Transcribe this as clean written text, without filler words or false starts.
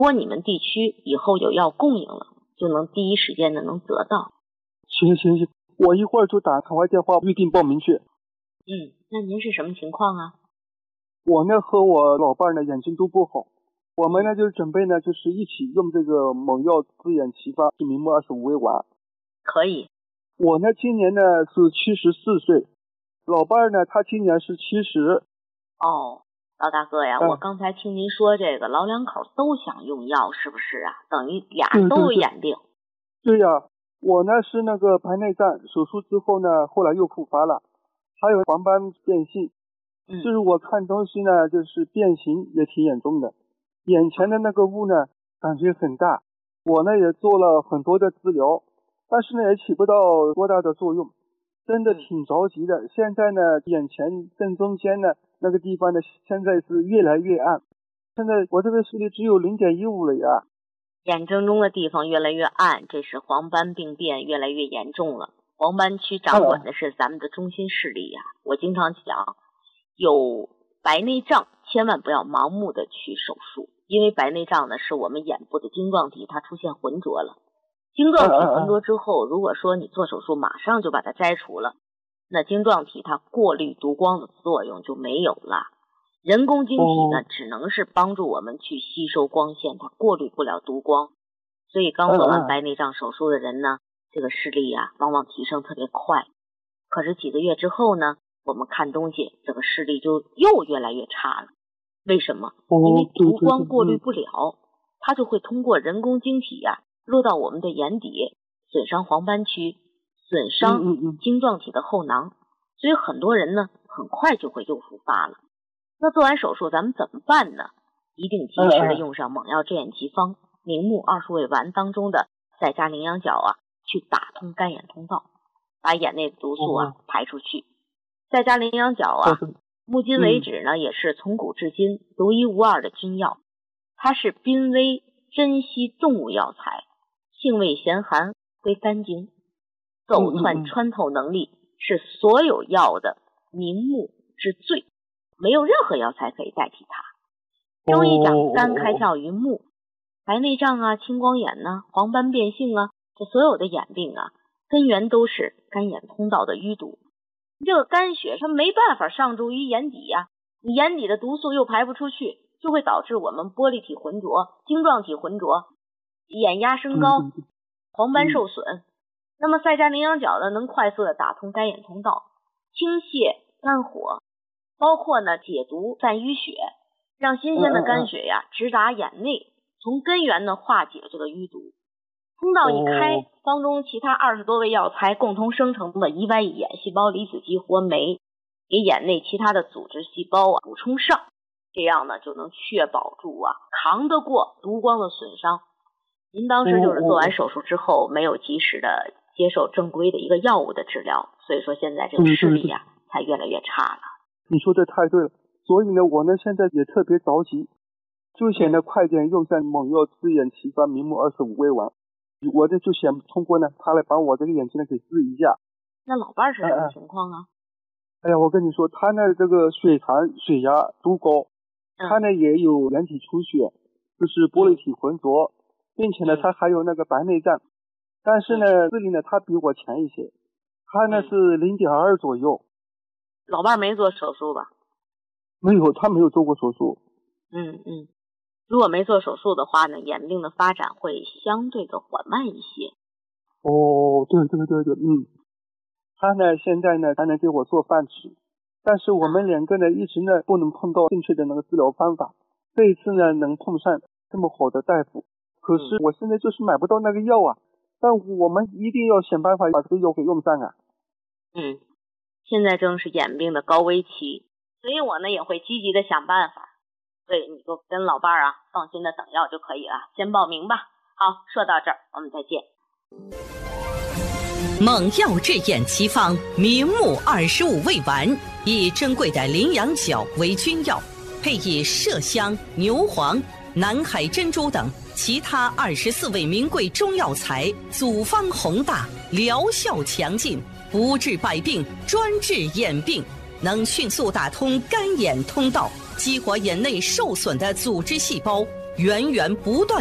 果你们地区以后有药供应了，就能第一时间的能得到。 行，我一会儿就打电话预定报名去。 那您是什么情况啊？ 我呢和我老伴呢眼睛都不好，我们呢就是准备呢就是一起用这个猛药滋眼齐发明目25味丸。 可以。 我呢今年呢是74岁，老伴呢他今年是70。 哦，老大哥呀，我刚才听您说这个老两口都想用药，是不是啊？等于俩都有眼病。 对呀，我呢是那个白内障手术之后呢，后来又复发了，还有黄斑变性。就是我看东西呢，就是变形也挺严重的，眼前的那个雾呢感觉很大。我呢也做了很多的治疗，但是呢也起不到多大的作用，真的挺着急的。现在呢眼前正中间呢那个地方呢现在是越来越暗，现在我这个视力只有0.15了呀。 眼正中的地方越来越暗，这是黄斑病变越来越严重了。黄斑区掌管的是咱们的中心视力呀。我经常讲，有白内障千万不要盲目的去手术，因为白内障呢是我们眼部的晶状体它出现浑浊了。晶状体浑浊之后，如果说你做手术马上就把它摘除了，那晶状体它过滤读光的作用就没有了。人工晶体呢只能是帮助我们去吸收光线，它过滤不了读光。所以刚做完白内障手术的人呢，这个视力啊往往提升特别快。可是几个月之后呢，我们看东西这个视力就又越来越差了。为什么？因为读光过滤不了，它就会通过人工晶体啊落到我们的眼底，损伤黄斑区，损伤晶状体的后囊。所以很多人呢很快就会又复发了。那做完手术咱们怎么办呢？一定及时的用上猛药治眼齐方明目20味丸当中的赛迦羚羊角啊，去打通干眼通道，把眼内的毒素啊排出去。赛迦羚羊角啊，目今为止呢也是从古至今独一无二的君药。它是濒危珍稀动物药材，性味咸寒，归肝经，走窜穿透能力是所有药的明目之最，没有任何药材可以代替它。中医讲肝开窍于目，白内障啊、青光眼啊、黄斑变性啊，这所有的眼病啊，根源都是肝眼通道的淤堵。这个肝血它没办法上注于眼底呀，你眼底的毒素又排不出去，就会导致我们玻璃体浑浊、晶状体浑浊，眼压升高，黄斑受损。那么赛迦羚羊角呢，能快速的打通肝眼通道，清泻肝火，包括呢解毒散淤血，让新鲜的肝血呀直达眼内，从根源呢化解这个淤堵。通道一开，当中其他20多味药材共同生成的胰白眼细胞离子激活酶，给眼内其他的组织细胞啊补充上，这样呢就能确保住啊扛得过读光的损伤。您当时就是做完手术之后没有及时的接受正规的一个药物的治疗，所以说现在这个视力啊才越来越差了。 你说的太对了，所以呢我呢现在也特别着急，就想呢快点用上猛药滋眼齐发明目25味丸。我这就想通过呢他来把我这个眼睛呢给治一下。 那老伴是什么情况啊？ 哎呀，我跟你说，他呢这个血糖血压都高，他呢也有眼底出血，就是玻璃体浑浊，并且呢他还有那个白内障，但是呢视力呢他比我强一些，他呢是0.2左右。 老伴没做手术吧？ 没有，他没有做过手术。 如果没做手术的话呢，眼病的发展会相对的缓慢一些。 对，他呢现在呢还能给我做饭吃，但是我们两个呢一直呢不能碰到正确的那个治疗方法。这一次呢能碰上这么好的大夫，可是我现在就是买不到那个药啊，但我们一定要想办法把这个药给用上啊。 现在正是眼病的高危期，所以我呢也会积极的想办法。所以你就跟老伴啊放心的等药就可以了，先报名吧。好，说到这儿我们再见。 猛药治眼齐方明目25味丸，以珍贵的羚羊角为君药，配以麝香、牛黄、南海珍珠等其他24味名贵中药材，组方宏大，疗效强劲，不治百病，专治眼病，能迅速打通肝眼通道，激活眼内受损的组织细胞， 源源不断